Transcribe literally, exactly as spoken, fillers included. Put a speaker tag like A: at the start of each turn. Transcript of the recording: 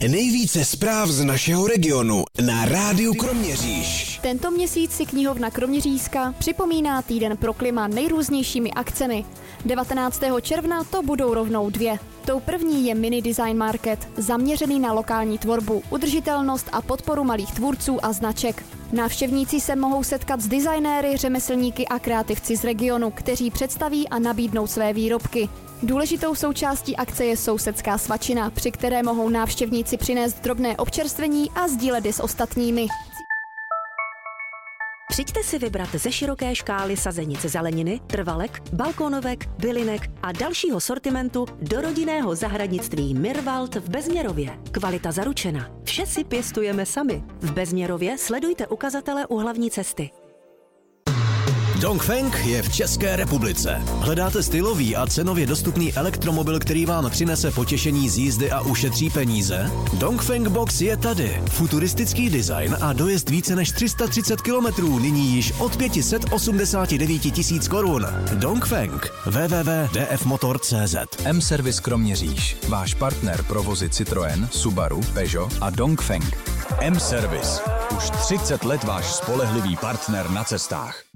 A: Nejvíce zpráv z našeho regionu na Rádiu Kroměříž.
B: Tento měsíc si knihovna Kroměřížska připomíná týden pro klima nejrůznějšími akcemi. devatenáctého června to budou rovnou dvě. Tou první je Mini Design Market, zaměřený na lokální tvorbu, udržitelnost a podporu malých tvůrců a značek. Návštěvníci se mohou setkat s designéry, řemeslníky a kreativci z regionu, kteří představí a nabídnou své výrobky. Důležitou součástí akce je sousedská svačina, při které mohou návštěvníci přinést drobné občerstvení a sdílet je s ostatními.
C: Přijďte si vybrat ze široké škály sazenic zeleniny, trvalek, balkónovek, bylinek a dalšího sortimentu do rodinného zahradnictví Mirwald v Bezměrově. Kvalita zaručena. Vše si pěstujeme sami. V Bezměrově sledujte ukazatele u hlavní cesty.
D: Dongfeng je v České republice. Hledáte stylový a cenově dostupný elektromobil, který vám přinese potěšení z jízdy a ušetří peníze? Dongfeng Box je tady. Futuristický design a dojezd více než tři sta třicet kilometrů, nyní již od pět set osmdesát devět tisíc korun. Dongfeng. w w w tečka d f motor tečka c z.
E: M-Service Kroměříž. Váš partner pro vozy Citroën, Subaru, Peugeot a Dongfeng. M-Service. Už třicet let váš spolehlivý partner na cestách.